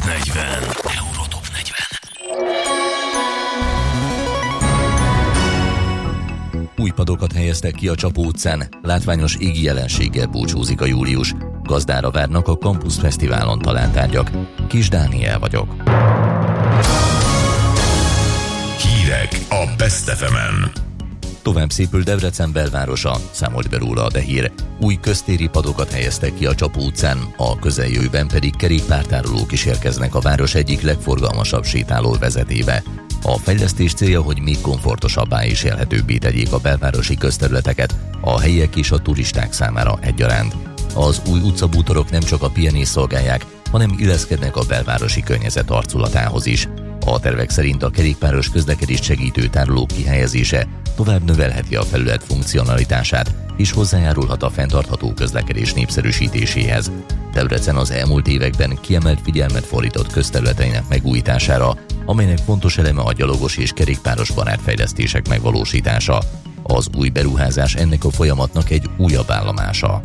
40. Eurotop 40. Új padokat helyeztek ki a Csapó utcán, látványos égi jelenséggel búcsúzik a július. Gazdára várnak a Campus Fesztiválon talált tárgyak. Kis Dániel vagyok. Hírek a Best FM-en. Tovább szépül Debrecen belvárosa, számolt be róla a De Hír. Új köztéri padokat helyeztek ki a Csapó utcán, a közeljövőben pedig kerékpártárolók is érkeznek a város egyik legforgalmasabb sétálóvezetébe. A fejlesztés célja, hogy még komfortosabbá és élhetőbbé tegyék a belvárosi közterületeket a helyiek és a turisták számára egyaránt. Az új utcabútorok nem csak a pihenést szolgálják, hanem illeszkednek a belvárosi környezet arculatához is. A tervek szerint a kerékpáros közlekedést segítő tárolók kihelyezése tovább növelheti a felület funkcionalitását, és hozzájárulhat a fenntartható közlekedés népszerűsítéséhez. Debrecen az elmúlt években kiemelt figyelmet fordított közterületeinek megújítására, amelynek fontos eleme a gyalogos és kerékpáros barátfejlesztések megvalósítása. Az új beruházás ennek a folyamatnak egy újabb állomása.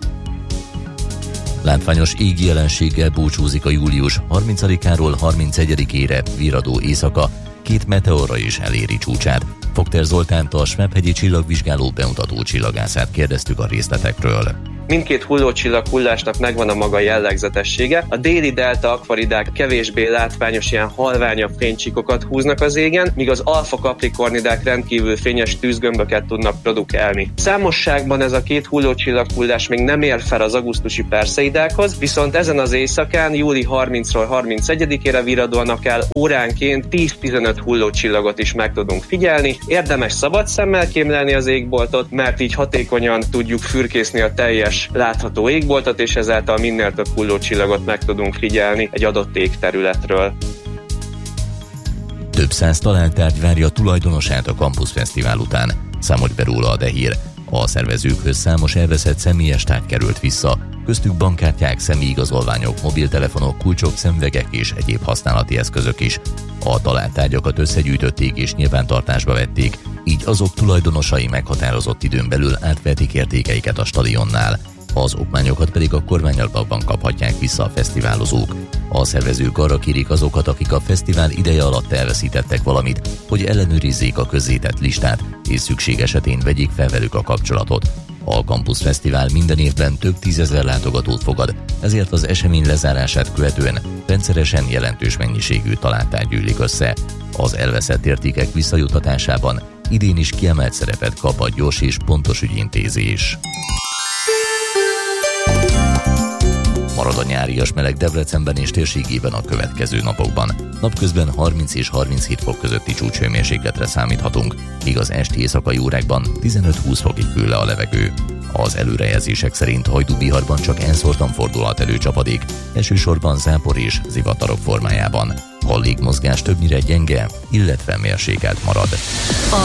Látványos égi jelenséggel búcsúzik a július 30-áról 31-ére virradó éjszaka, 2 meteorra is eléri csúcsát. Fogter Zoltánt, a Schwab-hegyi csillagvizsgáló bemutató csillagászát kérdeztük a részletekről. Mindkét hullócsillag hullásnak megvan a maga jellegzetessége. A déli delta akvaridák kevésbé látványos, ilyen halványabb fénycsíkokat húznak az égen, míg az alfa kaprikornidák rendkívül fényes tűzgömböket tudnak produkálni. Számosságban ez a két hullócsillag hullás még nem ér fel az augusztusi Perseidákhoz, viszont ezen az éjszakán, júli 30-ról 31-ére virradóan akár óránként 10-15 hullócsillagot is meg tudunk figyelni. Érdemes szabad szemmel kémlelni az égboltot, mert így hatékonyan tudjuk fürkészni a teljes látható égboltot, és ezáltal minél több hullócsillagot meg tudunk figyelni egy adott égterületről. Több száz talált tárgy várja a tulajdonosát a Campus Fesztivál után, számolt be róla a De Hír. A szervezőkhöz számos elveszett személyes tárgy került vissza, köztük bankkártyák, személyigazolványok, mobiltelefonok, kulcsok, szemüvegek és egyéb használati eszközök is. A talált tárgyakat összegyűjtötték és nyilvántartásba vették, így azok tulajdonosai meghatározott időn belül átvehetik értékeiket a stadionnál. Az okmányokat pedig a kormányalapban kaphatják vissza a fesztiválozók. A szervezők arra kérik azokat, akik a fesztivál ideje alatt elveszítettek valamit, hogy ellenőrizzék a közzétett listát, és szükség esetén vegyék fel velük a kapcsolatot. A Campus Fesztivál minden évben több 10 000 látogatót fogad, ezért az esemény lezárását követően rendszeresen jelentős mennyiségű talált gyűlik össze. Az elveszett értékek visszajutatásában idén is kiemelt szerepet kap a gyors és pontos ügyintézés. Marad a nyárias meleg Debrecenben és térségében a következő napokban. Napközben 30 és 37 fok közötti csúcshőmérsékletre számíthatunk, míg az esti éjszakai órákban 15-20 fokig hűl le a levegő. Az előrejelzések szerint Hajdú-Biharban csak enszórtan fordulhat elő csapadék, elsősorban zápor és zivatarok formájában. A légmozgás többnyire gyenge, illetve mérsékelt marad.